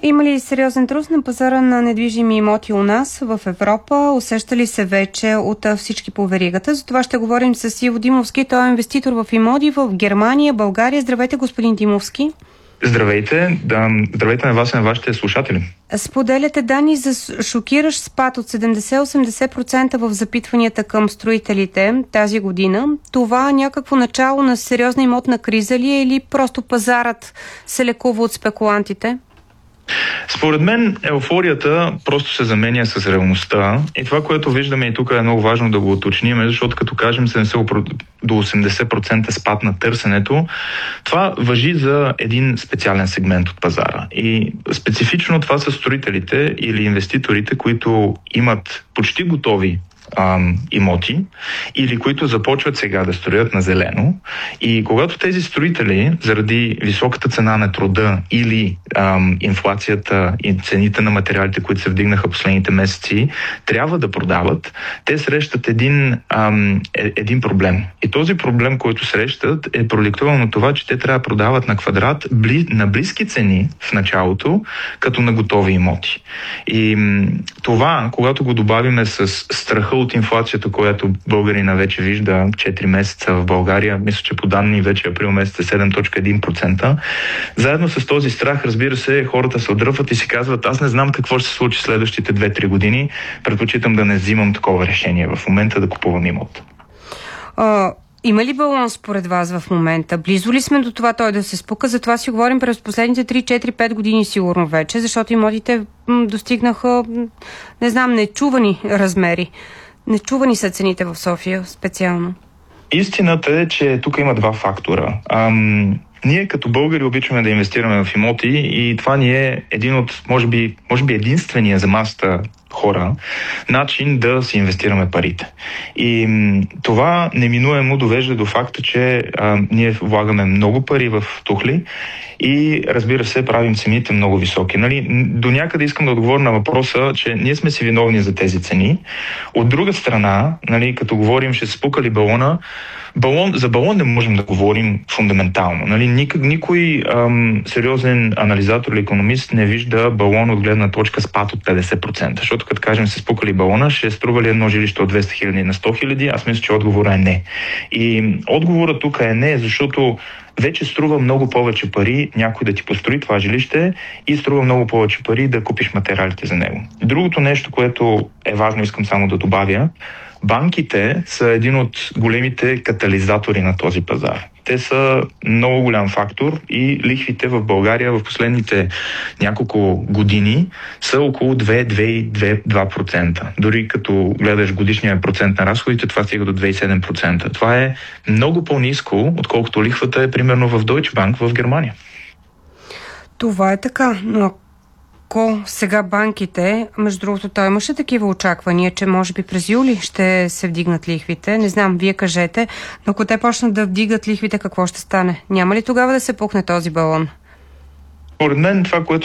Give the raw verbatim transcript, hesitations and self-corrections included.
Има ли сериозен трус на пазара на недвижими имоти у нас в Европа? Усеща ли се вече от всички по веригата? За това ще говорим с Иво Димовски. Той е инвеститор в имоти в Германия, България. Здравейте, господин Димовски. Здравейте, да, здравейте на вас и на вашите слушатели. Споделяте данни за шокиращ спад от седемдесет до осемдесет процента в запитванията към строителите тази година. Това някакво начало на сериозна имотна криза ли е или просто пазарът се лекува от спекулантите? Според мен еуфорията просто се заменя с реалността и това, което виждаме и тук е много важно да го уточним, защото като кажем седемдесет до осемдесет процента спад на търсенето, това важи за един специален сегмент от пазара. И специфично това са строителите или инвеститорите, които имат почти готови Ам, имоти или които започват сега да строят на зелено. И когато тези строители заради високата цена на труда или ам, инфлацията и цените на материалите, които се вдигнаха последните месеци, трябва да продават, те срещат един, ам, е, един проблем. И този проблем, който срещат, е продиктуван от това, че те трябва да продават на квадрат бли, на близки цени в началото, като на готови имоти. И м, това, когато го добавиме с страха от инфлацията, която българина вече вижда четири месеца в България, мисля, че по данни вече април месец е седем цяло едно процента. Заедно с този страх, разбира се, хората се отдръпват и си казват, аз не знам какво ще се случи следващите две-три години, предпочитам да не взимам такова решение в момента да купувам имот. А, има ли баланс според вас в момента? Близо ли сме до това той да се спука? За това си говорим през последните три-четири-пет години сигурно вече, защото имотите м, достигнаха, не знам, нечувани размери. Нечувани са цените в София специално. Истината е, че тук има два фактора. Ам, ние като българи обичаме да инвестираме в имоти и това ни е един от, може би, може би единствения за масата хора, начин да си инвестираме парите. И м, това неминуемо довежда до факта, че а, ние влагаме много пари в тухли и, разбира се, правим цените много високи. Нали? До някъде искам да отговоря на въпроса, че ние сме си виновни за тези цени. От друга страна, нали, като говорим, ще се спука ли балона, Балон, за балон не можем да говорим фундаментално. Нали? Ник, никой ам, сериозен анализатор или икономист не вижда балон от гледна точка спад от петдесет процента. Защото като кажем се спукали балона, ще струва ли едно жилище от двеста хиляди на сто хиляди? Аз мисля, че отговорът е не. И отговорът тук е не, защото вече струва много повече пари някой да ти построи това жилище и струва много повече пари да купиш материалите за него. Другото нещо, което е важно, искам само да добавя, банките са един от големите катализатори на този пазар. Те са много голям фактор и лихвите в България в последните няколко години са около два процента. Дори като гледаш годишния процент на разходите, това стига до два цяло и седем процента. Това е много по-ниско, отколкото лихвата е примерно в Deutsche Bank в Германия. Това е така, но ако сега банките, между другото, той имаше такива очаквания, че може би през юли ще се вдигнат лихвите. Не знам, вие кажете, но ако те почнат да вдигат лихвите, какво ще стане? Няма ли тогава да се пукне този балон? Според мен това, което